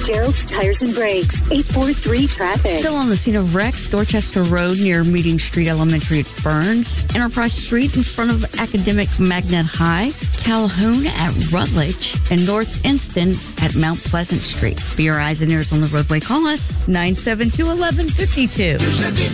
Gerald's Tires and Brakes, 843-TRAFFIC. Still on the scene of wrecks, Dorchester Road near Meeting Street Elementary at Burns, Enterprise Street in front of Academic Magnet High, Calhoun at Rutledge, and North Inston at Mount Pleasant Street. For your eyes and ears on the roadway, call us 972-1152.